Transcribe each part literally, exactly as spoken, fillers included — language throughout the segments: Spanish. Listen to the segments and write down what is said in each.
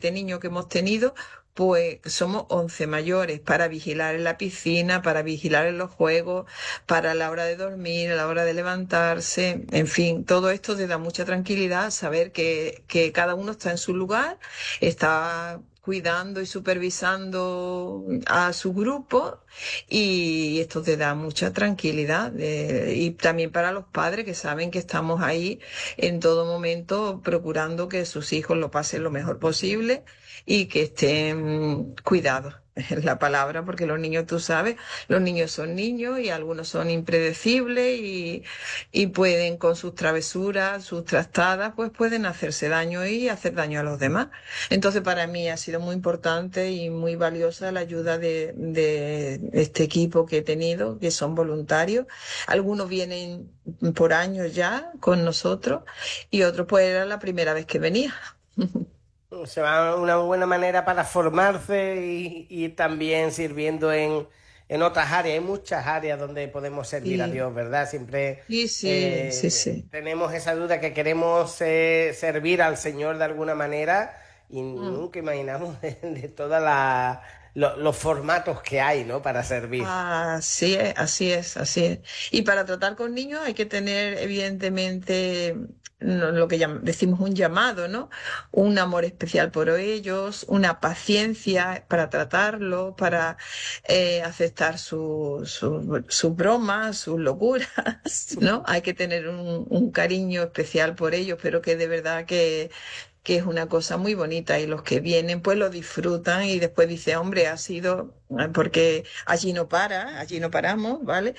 siete niños que hemos tenido, pues somos once mayores para vigilar en la piscina, para vigilar en los juegos, para la hora de dormir, a la hora de levantarse, en fin, todo esto te da mucha tranquilidad, saber que, que cada uno está en su lugar, está cuidando y supervisando a su grupo y esto te da mucha tranquilidad. Eh, y también para los padres que saben que estamos ahí en todo momento procurando que sus hijos lo pasen lo mejor posible y que estén cuidados. Es la palabra, porque los niños, tú sabes, los niños son niños y algunos son impredecibles y, y pueden con sus travesuras, sus trastadas, pues pueden hacerse daño y hacer daño a los demás. Entonces, para mí ha sido muy importante y muy valiosa la ayuda de, de este equipo que he tenido, que son voluntarios. Algunos vienen por años ya con nosotros y otros pues era la primera vez que venía. Se va una buena manera para formarse y, y también sirviendo en, en otras áreas. Hay muchas áreas donde podemos servir a Sí, Dios, ¿verdad? Siempre sí, sí, sí, eh, sí. tenemos esa duda que queremos eh, servir al Señor de alguna manera y Mm. nunca imaginamos de, de todos los formatos que hay, ¿no? Para servir. Así es, así es, así es. Y para tratar con niños hay que tener, evidentemente, no- lo que llam- decimos un llamado, ¿no? Un amor especial por ellos, una paciencia para tratarlo, para eh, aceptar su- su- sus bromas, sus locuras, ¿no? Hay que tener un, un cariño especial por ellos, pero que de verdad que que es una cosa muy bonita y los que vienen pues lo disfrutan y después dice, hombre, ha sido, eh, porque allí no para, allí no paramos, ¿vale?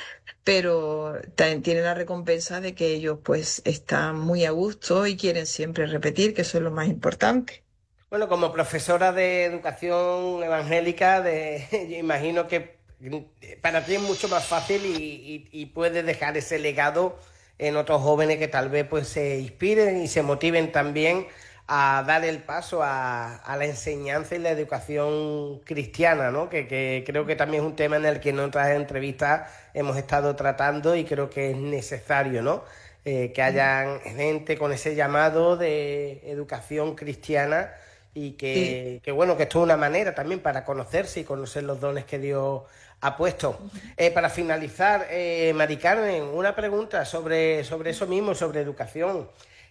Pero también tiene la recompensa de que ellos pues están muy a gusto y quieren siempre repetir, que eso es lo más importante. Bueno, como profesora de educación evangélica, de, yo imagino que para ti es mucho más fácil y, y- y puedes dejar ese legado en otros jóvenes que tal vez pues se inspiren y se motiven también a dar el paso a, a la enseñanza y la educación cristiana, ¿no? Que, que creo que también es un tema en el que en otras entrevistas hemos estado tratando y creo que es necesario, ¿no? Eh, que hayan gente con ese llamado de educación cristiana y Sí. que, que, bueno, que esto es una manera también para conocerse y conocer los dones que Dios ha puesto. Ujú. Eh, para finalizar, eh, Mari Carmen, una pregunta sobre, sobre eso mismo, sobre educación.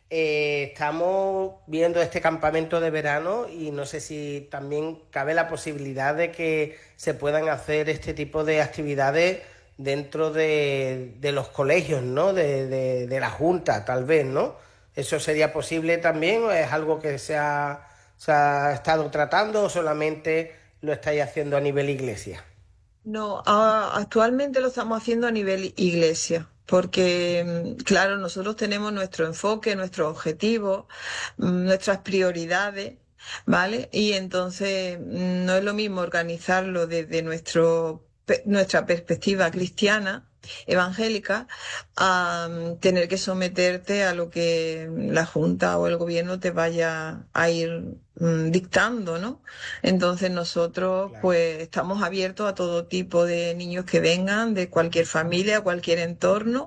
Eh, estamos viendo este campamento de verano y no sé si también cabe la posibilidad de que se puedan hacer este tipo de actividades dentro de, de los colegios, ¿no? De, de, de la Junta, tal vez, ¿no? ¿Eso sería posible también o es algo que se ha, se ha estado tratando o solamente lo estáis haciendo a nivel iglesia? No, a- actualmente lo estamos haciendo a nivel iglesia, porque, mm, claro, nosotros tenemos nuestro enfoque, nuestros objetivos, mm, nuestras prioridades, ¿vale? Y entonces mm, no es lo mismo organizarlo desde nuestro, pe- nuestra perspectiva cristiana, evangélica, a mm, tener que someterte a lo que la Junta o el gobierno te vaya a ir mm, dictando, ¿no? Entonces nosotros Claro. pues estamos abiertos a todo tipo de niños que vengan, de cualquier familia, cualquier entorno,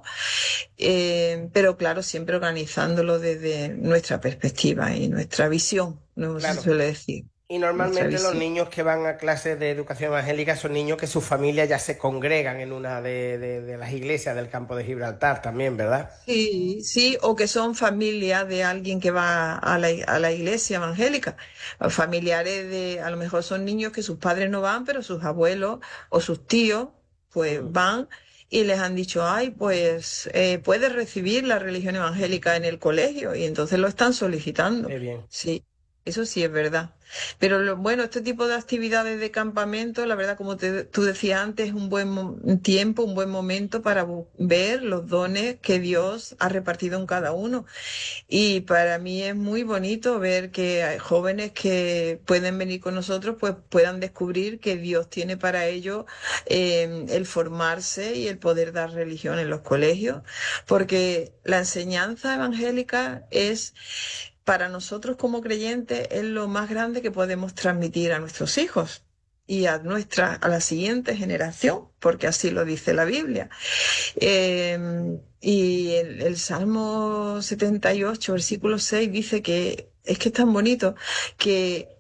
eh, pero claro, siempre organizándolo desde nuestra perspectiva y nuestra visión, no se Claro. suele decir, Y nuestra normalmente los visión. niños que van a clases de educación evangélica son niños que sus familias ya se congregan en una de, de- de las iglesias del campo de Gibraltar también, ¿verdad? Sí, sí, o que son familia de alguien que va a la, a la iglesia evangélica, o familiares de, a lo mejor son niños que sus padres no van, pero sus abuelos o sus tíos pues Mm, van y les han dicho, ay, pues eh, puedes recibir la religión evangélica en el colegio y entonces lo están solicitando. qué bien. Sí, eso sí es verdad. Pero lo, bueno, este tipo de actividades de campamento, la verdad, como te- tú decías antes, es un buen mo- tiempo, un buen momento para bu- ver los dones que Dios ha repartido en cada uno. Y para mí es muy bonito ver que hay jóvenes que pueden venir con nosotros, pues puedan descubrir que Dios tiene para ellos eh, el formarse y el poder dar religión en los colegios, porque la enseñanza evangélica es para nosotros como creyentes es lo más grande que podemos transmitir a nuestros hijos y a nuestra, a la siguiente generación, porque así lo dice la Biblia. Eh, y el, el Salmo setenta y ocho, versículo seis, dice que es que es tan bonito que